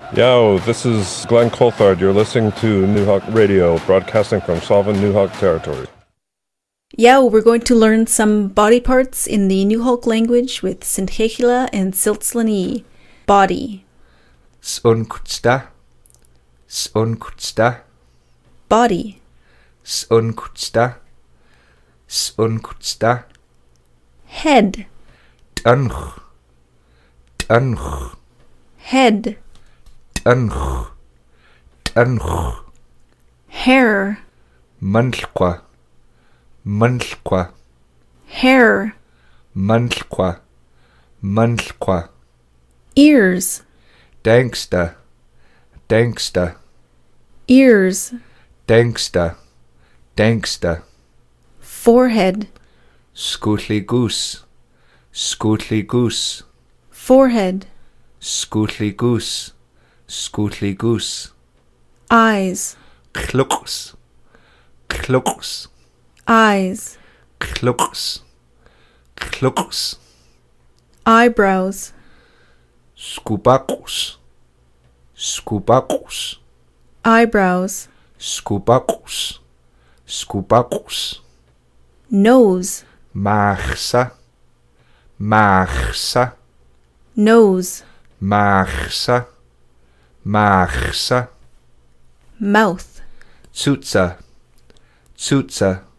Yo, this is Glenn Coulthard. You're listening to New Hawk Radio, broadcasting from Sullivan, New Hawk territory. Yeah, we're going to learn some body parts in the New Hawk language with Sinchechila and Siltzlani. Body. Sunkutsta. Sunkutsta. Body. Sunkutsta. Sunkutsta. Head. Tanch. Tanch. Head. Tanch. Tanch. Hair. Mantlqua. Mantlqua. Hair. Mantlqua. Mantlqua. Ears. Danksta. Danksta. Ears. Danksta. Danksta. Forehead. Scootly goose. Scootly goose. Forehead. Scootly goose. Scootly goose. Eyes. Kluks. Kluks. Eyes. Kluks. Kluks. Eyebrows. Scoopacus. Scoopacus. Eyebrows. Scoopacus. Scoopacus. Nose. Marsa. Marsa. Nose. Marsa. Marsa. Mouth. Tsutsa. Tsutsa.